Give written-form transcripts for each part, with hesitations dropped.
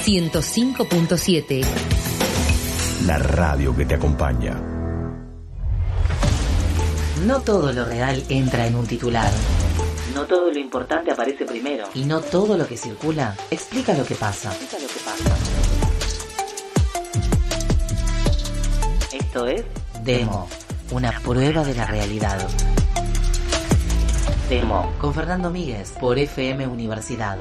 105.7. La radio que te acompaña. No todo lo real entra en un titular. No todo lo importante aparece primero. Y no todo lo que circula explica lo que pasa. Esto es Demo, una prueba de la realidad. Demo, con Fernando Míguez, por FM Universidad.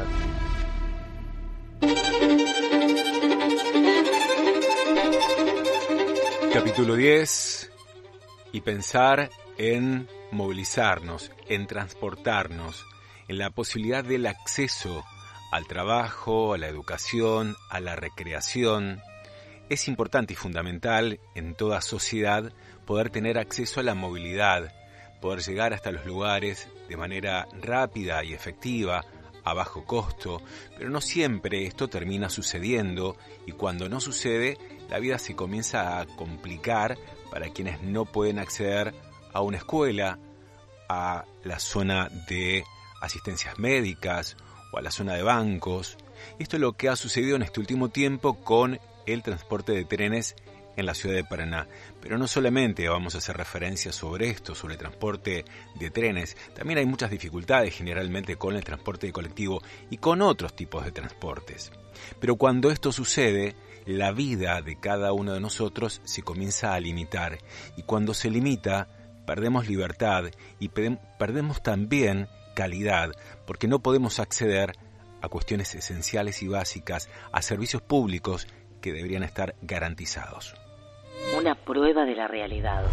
Capítulo 10. Y pensar en movilizarnos, en transportarnos, en la posibilidad del acceso al trabajo, a la educación, a la recreación. Es importante y fundamental en toda sociedad poder tener acceso a la movilidad, poder llegar hasta los lugares de manera rápida y efectiva, a bajo costo, pero no siempre esto termina sucediendo, y cuando no sucede, la vida se comienza a complicar para quienes no pueden acceder a una escuela, a la zona de asistencias médicas o a la zona de bancos. Esto es lo que ha sucedido en este último tiempo con el transporte de trenes en la ciudad de Paraná. Pero no solamente vamos a hacer referencia sobre esto, sobre el transporte de trenes, también hay muchas dificultades generalmente con el transporte de colectivo y con otros tipos de transportes. Pero cuando esto sucede, la vida de cada uno de nosotros se comienza a limitar, y cuando se limita, perdemos libertad y perdemos también calidad, porque no podemos acceder a cuestiones esenciales y básicas, a servicios públicos que deberían estar garantizados. Una prueba de la realidad.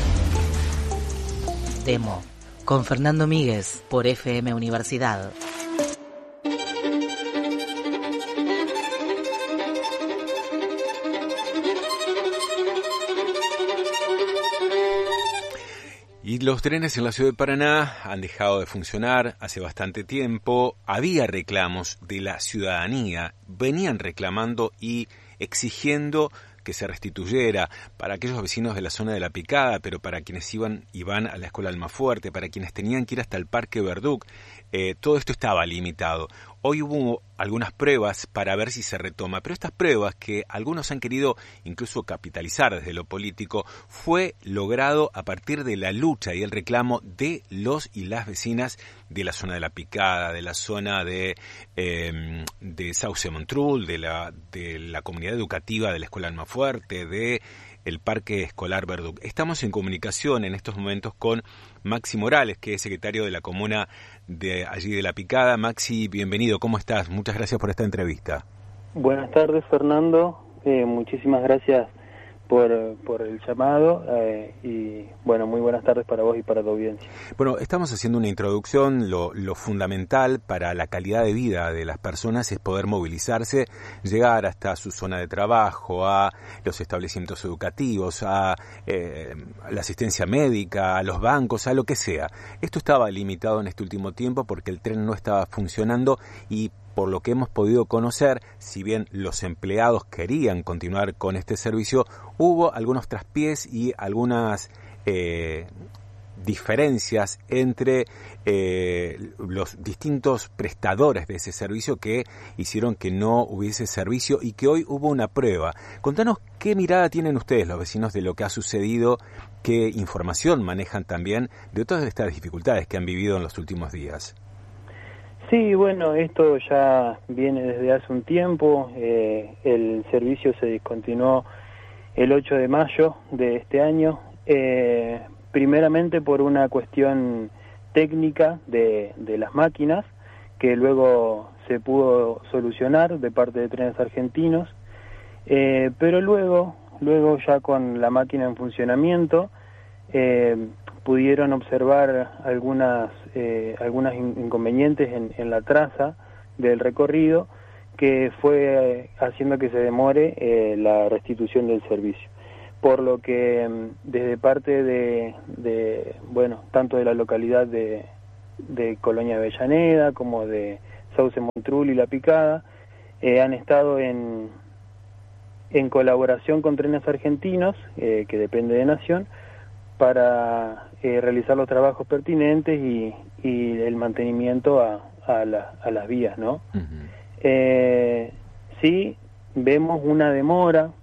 Demo, con Fernando Míguez, por FM Universidad. Y los trenes en la ciudad de Paraná han dejado de funcionar hace bastante tiempo. Había reclamos de la ciudadanía, venían reclamando y exigiendo que se restituyera para aquellos vecinos de la zona de La Picada, pero para quienes iban a la escuela Almafuerte, para quienes tenían que ir hasta el Parque Verduc, todo esto estaba limitado. Hoy hubo algunas pruebas para ver si se retoma, pero estas pruebas, que algunos han querido incluso capitalizar desde lo político, fue logrado a partir de la lucha y el reclamo de los y las vecinas de la zona de La Picada, de la zona de Sauce Montrul, de la comunidad educativa de la escuela Almafuerte, de el Parque Escolar Verduc. Estamos en comunicación en estos momentos con Maxi Morales, que es secretario de la comuna de allí de La Picada. Maxi, bienvenido, ¿cómo estás? Muchas gracias por esta entrevista. Buenas tardes, Fernando. Muchísimas gracias por el llamado y bueno, muy buenas tardes para vos y para tu audiencia. Bueno, estamos haciendo una introducción. Lo fundamental para la calidad de vida de las personas es poder movilizarse, llegar hasta su zona de trabajo, a los establecimientos educativos, a la asistencia médica, a los bancos, a lo que sea. Esto estaba limitado en este último tiempo porque el tren no estaba funcionando, y por lo que hemos podido conocer, si bien los empleados querían continuar con este servicio, hubo algunos traspiés y algunas diferencias entre los distintos prestadores de ese servicio que hicieron que no hubiese servicio y que hoy hubo una prueba. Contanos qué mirada tienen ustedes, los vecinos, de lo que ha sucedido, qué información manejan también de todas estas dificultades que han vivido en los últimos días. Sí, bueno, esto ya viene desde hace un tiempo. El servicio se discontinuó el 8 de mayo de este año, primeramente por una cuestión técnica de las máquinas, que luego se pudo solucionar de parte de Trenes Argentinos, pero luego ya con la máquina en funcionamiento, pudieron observar algunas inconvenientes en la traza del recorrido, que fue haciendo que se demore la restitución del servicio. Por lo que desde parte de tanto de la localidad de Colonia Avellaneda como de Sauce Montrul y La Picada, han estado en colaboración con Trenes Argentinos, que depende de Nación, para realizar los trabajos pertinentes y el mantenimiento a las vías, ¿no? Uh-huh. Sí, vemos una demora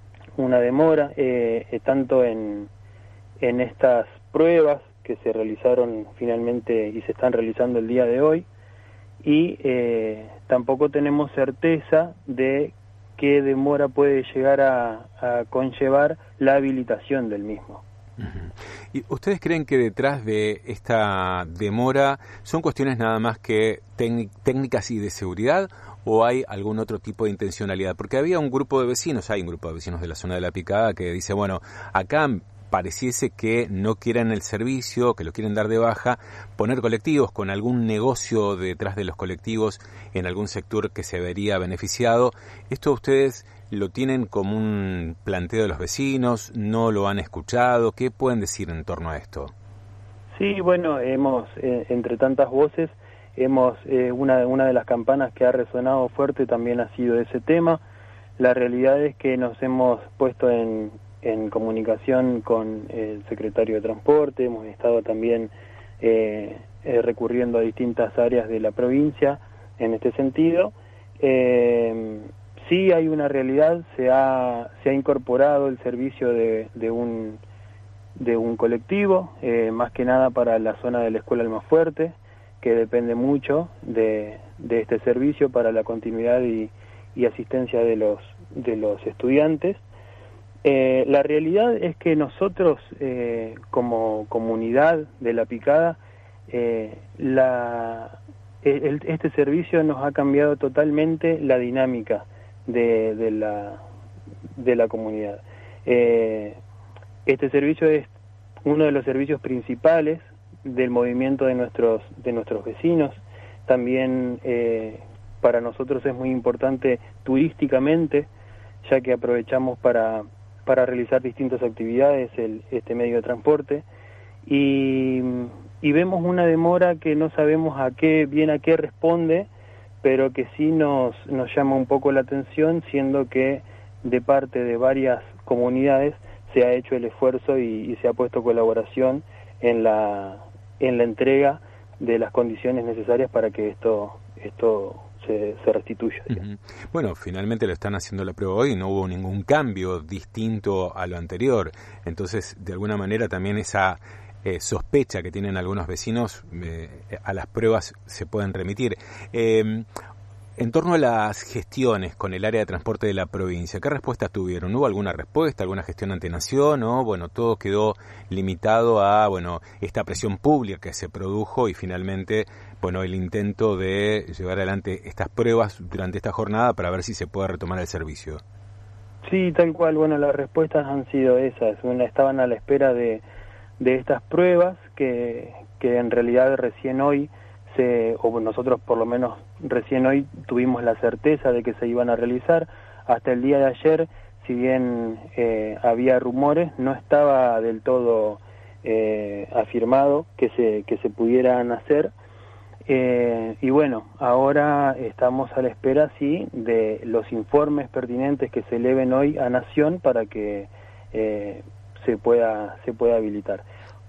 tanto en estas pruebas que se realizaron finalmente y se están realizando el día de hoy, y tampoco tenemos certeza de qué demora puede llegar a conllevar la habilitación del mismo. ¿Y ustedes creen que detrás de esta demora son cuestiones nada más que técnicas y de seguridad, o hay algún otro tipo de intencionalidad? Porque hay un grupo de vecinos de la zona de La Picada que dice, bueno, acá pareciese que no quieren el servicio, que lo quieren dar de baja, poner colectivos con algún negocio detrás de los colectivos en algún sector que se vería beneficiado. ¿Esto ustedes lo tienen como un planteo de los vecinos? ¿No lo han escuchado? ¿Qué pueden decir en torno a esto? Sí, bueno, hemos, entre tantas voces, una de las campanas que ha resonado fuerte también ha sido ese tema. La realidad es que nos hemos puesto en comunicación con el secretario de Transporte, hemos estado también recurriendo a distintas áreas de la provincia en este sentido. Sí hay una realidad, se ha incorporado el servicio de un colectivo, más que nada para la zona de la Escuela Almafuerte, que depende mucho de este servicio para la continuidad y asistencia de los estudiantes. La realidad es que nosotros, como comunidad de La Picada, este servicio nos ha cambiado totalmente la dinámica de la comunidad. Este servicio es uno de los servicios principales del movimiento de nuestros vecinos. También para nosotros es muy importante turísticamente, ya que aprovechamos para realizar distintas actividades este medio de transporte, y vemos una demora que no sabemos a qué responde, pero que sí nos llama un poco la atención, siendo que de parte de varias comunidades se ha hecho el esfuerzo y se ha puesto colaboración en la entrega de las condiciones necesarias para que esto se restituya. Uh-huh. Bueno, finalmente lo están haciendo la prueba hoy y no hubo ningún cambio distinto a lo anterior. Entonces, de alguna manera también esa sospecha que tienen algunos vecinos a las pruebas se pueden remitir. En torno a las gestiones con el área de transporte de la provincia, ¿qué respuestas tuvieron? ¿Hubo alguna respuesta, alguna gestión ante Nación? ¿O todo quedó limitado a esta presión pública que se produjo y finalmente el intento de llevar adelante estas pruebas durante esta jornada para ver si se puede retomar el servicio? Sí, tal cual. Las respuestas han sido esas. Estaban a la espera de estas pruebas que en realidad recién hoy nosotros por lo menos recién hoy tuvimos la certeza de que se iban a realizar. Hasta el día de ayer, si bien había rumores, no estaba del todo afirmado que se pudieran hacer. Y ahora estamos a la espera, sí, de los informes pertinentes que se eleven hoy a Nación para que se pueda habilitar.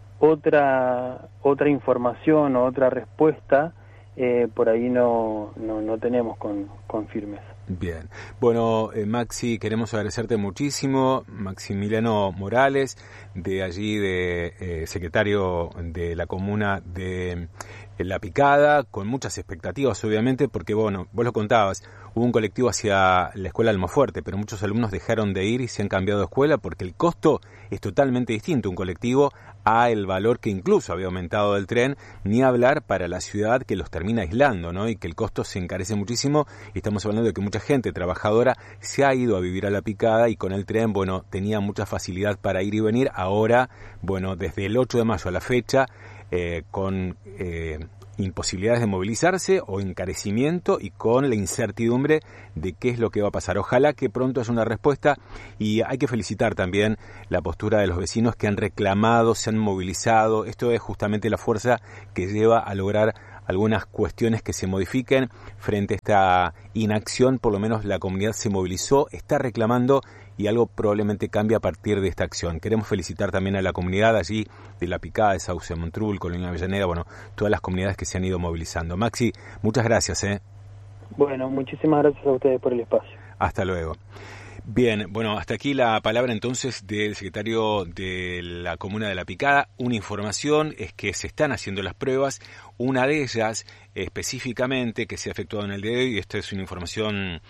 Otra información o otra respuesta por ahí no tenemos con firmeza. Bien. Maxi, queremos agradecerte muchísimo. Maximiliano Morales, de allí, secretario de la comuna de La Picada, con muchas expectativas, obviamente, porque, vos lo contabas, hubo un colectivo hacia la Escuela Almafuerte, pero muchos alumnos dejaron de ir y se han cambiado de escuela porque el costo es totalmente distinto, un colectivo a el valor que incluso había aumentado del tren, ni hablar para la ciudad que los termina aislando, ¿no? Y que el costo se encarece muchísimo, y estamos hablando de que mucha gente trabajadora se ha ido a vivir a La Picada y con el tren, tenía mucha facilidad para ir y venir. Ahora, desde el 8 de mayo a la fecha, con imposibilidades de movilizarse o encarecimiento y con la incertidumbre de qué es lo que va a pasar. Ojalá que pronto haya una respuesta, y hay que felicitar también la postura de los vecinos que han reclamado, se han movilizado. Esto es justamente la fuerza que lleva a lograr algunas cuestiones que se modifiquen frente a esta inacción. Por lo menos la comunidad se movilizó, está reclamando, y algo probablemente cambie a partir de esta acción. Queremos felicitar también a la comunidad allí de La Picada, de Sauce Montrul, Colonia Avellaneda, todas las comunidades que se han ido movilizando. Maxi, muchas gracias. Muchísimas gracias a ustedes por el espacio. Hasta luego. Bien, bueno, hasta aquí la palabra entonces del secretario de la Comuna de La Picada. Una información es que se están haciendo las pruebas, una de ellas específicamente que se ha efectuado en el día de hoy, y esto es una información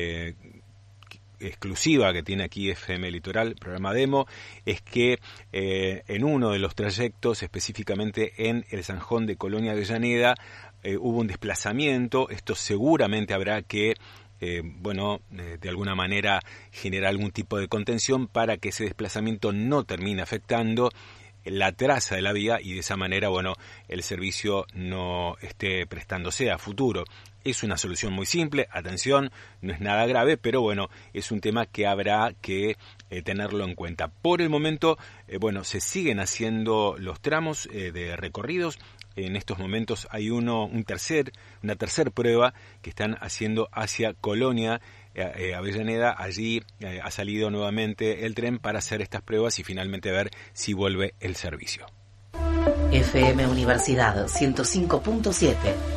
exclusiva que tiene aquí FM Litoral, programa Demo, es que en uno de los trayectos, específicamente en el Zanjón de Colonia Avellaneda, hubo un desplazamiento. Esto seguramente habrá que de alguna manera generar algún tipo de contención para que ese desplazamiento no termine afectando la traza de la vía y de esa manera, el servicio no esté prestándose a futuro. Es una solución muy simple, atención, no es nada grave, pero es un tema que habrá que tenerlo en cuenta. Por el momento, se siguen haciendo los tramos de recorridos. En estos momentos hay una tercer prueba que están haciendo hacia Colonia Avellaneda. Allí ha salido nuevamente el tren para hacer estas pruebas y finalmente ver si vuelve el servicio. FM Universidad 105.7.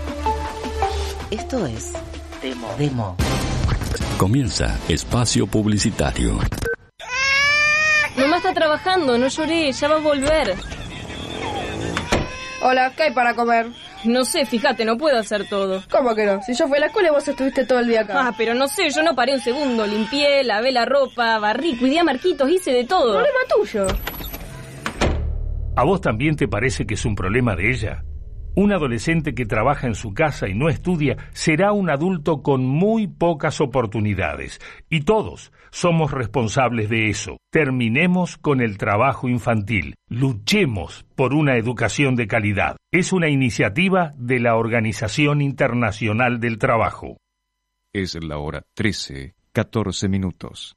Esto es Demo. Comienza Espacio Publicitario. Mamá está trabajando, no lloré, ya va a volver. Hola, ¿qué hay para comer? No sé, fíjate, no puedo hacer todo. ¿Cómo que no? Si yo fui a la escuela y vos estuviste todo el día acá. Pero no sé, yo no paré un segundo. Limpié, lavé la ropa, barrí, cuidé a Marquitos, hice de todo. Problema tuyo. ¿A vos también te parece que es un problema de ella? Un adolescente que trabaja en su casa y no estudia será un adulto con muy pocas oportunidades. Y todos somos responsables de eso. Terminemos con el trabajo infantil. Luchemos por una educación de calidad. Es una iniciativa de la Organización Internacional del Trabajo. Es la hora 13:14.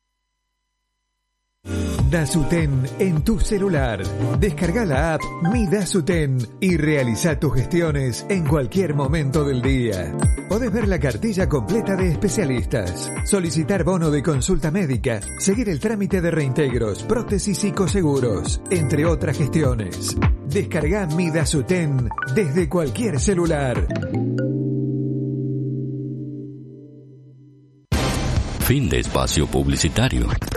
Dasuten en tu celular. Descarga la app Mi Dasuten y realiza tus gestiones en cualquier momento del día. Podés ver la cartilla completa de especialistas, solicitar bono de consulta médica, seguir el trámite de reintegros, prótesis y coseguros, entre otras gestiones. Descarga Mi Dasuten desde cualquier celular. Fin de espacio publicitario.